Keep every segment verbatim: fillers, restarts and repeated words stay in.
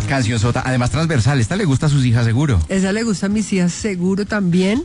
Canción sota, además transversal. Esta le gusta a sus hijas seguro. Esa le gusta a mis hijas seguro también.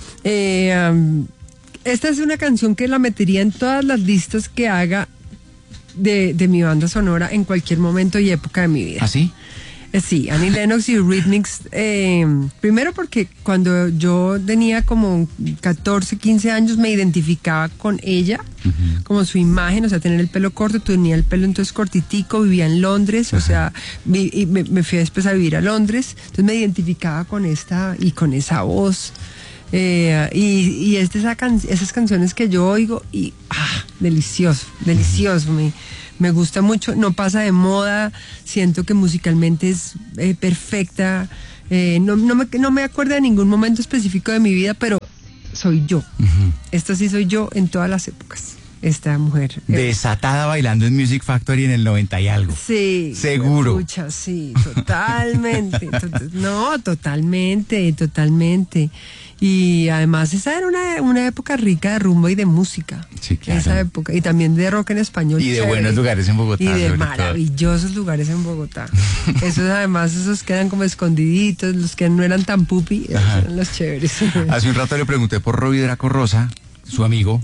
Eh, um, esta es una canción que la metería en todas las listas que haga de, de mi banda sonora en cualquier momento y época de mi vida. ¿Ah, sí? Eh, sí, Annie Lennox y Eurythmics. Eh, primero porque cuando yo tenía como catorce, quince años me identificaba con ella, uh-huh. como su imagen, o sea, tener el pelo corto, tenía el pelo entonces cortitico, vivía en Londres, uh-huh. o sea, vi, y me, me fui después a vivir a Londres, entonces me identificaba con esta y con esa voz. Eh, y y es de esa can- esas canciones que yo oigo y ah, delicioso, delicioso, me, me gusta mucho, no pasa de moda, siento que musicalmente es eh, perfecta, eh, no, no, me, no me acuerdo de ningún momento específico de mi vida, pero soy yo, uh-huh. Esta sí soy yo en todas las épocas, esta mujer. Desatada bailando en Music Factory en el noventa y algo. Sí. Seguro. Escucha, sí, totalmente, to- no, totalmente, totalmente. Y además esa era una, una época rica de rumbo y de música. Sí, claro. Esa época. Y también de rock en español. Y de chévere. buenos lugares en Bogotá. Y de maravillosos todo. lugares en Bogotá. Esos además, esos que eran como escondiditos, los que no eran tan pupi, esos eran los chéveres. Hace un rato le pregunté por Robbie Draco Rosa, su amigo.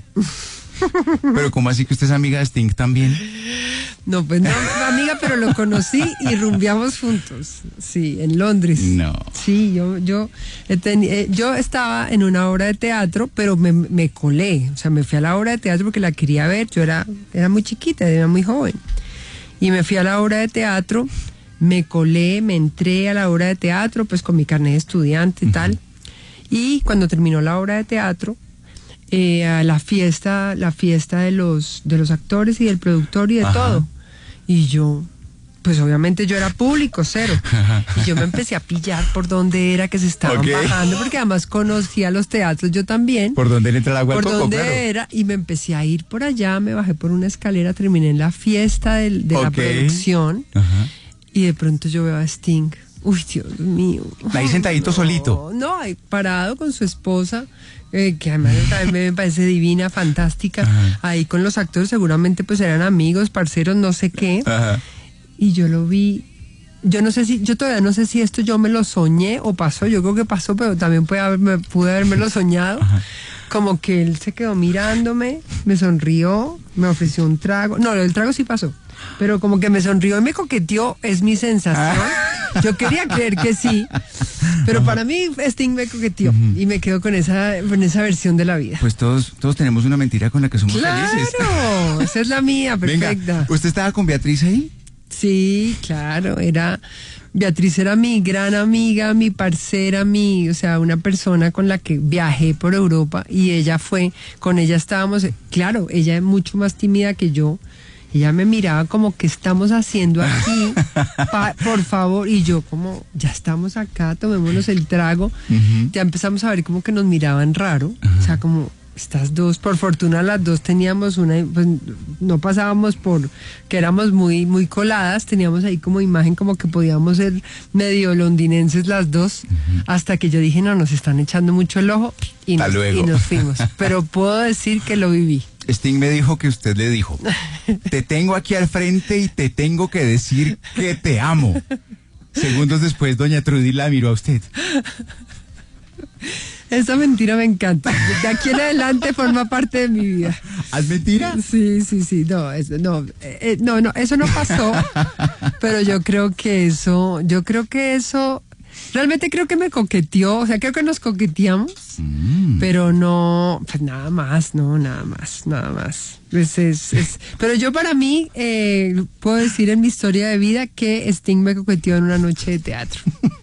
Pero ¿cómo así que usted es amiga de Sting también? No, pues no, amiga, pero lo conocí y rumbeamos juntos. Sí, en Londres. No. Sí, yo, yo, ten, eh, yo estaba en una obra de teatro, pero me, me colé. O sea, me fui a la obra de teatro porque la quería ver. Yo era, era muy chiquita, era muy joven. Y me fui a la obra de teatro, me colé, me entré a la obra de teatro, pues con mi carnet de estudiante y uh-huh. tal. Y cuando terminó la obra de teatro, Eh, a la fiesta, la fiesta de los de los actores y del productor y de Ajá. todo. Y yo, pues obviamente yo era público, cero. Ajá. Y yo me empecé a pillar por dónde era que se estaban okay. bajando, porque además conocía los teatros yo también. ¿Por dónde le entra el agua al coco? Por dónde claro. era, y me empecé a ir por allá, me bajé por una escalera, terminé en la fiesta del, de okay. la producción. Ajá. Y de pronto yo veo a Sting. Uy, Dios mío. Ahí sentadito no, solito. No, ahí parado con su esposa. Eh, que además me parece divina, fantástica, Ajá. ahí con los actores seguramente pues eran amigos, parceros, no sé qué, Ajá. y yo lo vi, yo no sé si, yo todavía no sé si esto yo me lo soñé o pasó, yo creo que pasó, pero también pude haberme, pude haberme lo soñado, Ajá. como que él se quedó mirándome, me sonrió, me ofreció un trago, no, el trago sí pasó, pero como que me sonrió y me coqueteó, es mi sensación. Yo quería creer que sí, pero para mí Sting me coqueteó uh-huh. y me quedo con esa, con esa versión de la vida. Pues todos, todos tenemos una mentira con la que somos claro, felices. Claro, esa es la mía, perfecta. Venga, ¿usted estaba con Beatriz ahí? Sí, claro, era Beatriz era mi gran amiga, mi parcera, mi, o sea, una persona con la que viajé por Europa y ella fue, con ella estábamos, claro, ella es mucho más tímida que yo. Ella me miraba como, ¿qué estamos haciendo aquí? Pa, por favor. Y yo como, ya estamos acá, tomémonos el trago. Uh-huh. Ya empezamos a ver como que nos miraban raro. Uh-huh. O sea, como, estas dos, por fortuna las dos teníamos una, pues no pasábamos por, que éramos muy, muy coladas, teníamos ahí como imagen como que podíamos ser medio londinenses las dos. Uh-huh. Hasta que yo dije, no, nos están echando mucho el ojo y, nos, y nos fuimos. Pero puedo decir que lo viví. Sting me dijo que usted le dijo, te tengo aquí al frente y te tengo que decir que te amo. Segundos después, doña Trudy la miró a usted. Esa mentira me encanta. De aquí en adelante forma parte de mi vida. ¿Es mentira? Sí, sí, sí. No, eso, no, eh, no, no, eso no pasó. Pero yo creo que eso, yo creo que eso... Realmente creo que me coqueteó, o sea, creo que nos coqueteamos, mm. pero no, pues nada más, no, nada más, nada más. Pues es, es, pero yo para mí, eh, puedo decir en mi historia de vida que Sting me coqueteó en una noche de teatro.